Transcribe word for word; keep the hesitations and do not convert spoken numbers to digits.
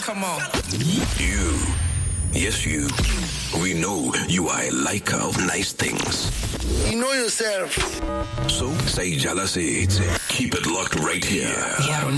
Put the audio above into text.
Come on. You, yes you, we know you are a liker of nice things. You know yourself. So, say Jala Seeds. Keep it locked right here.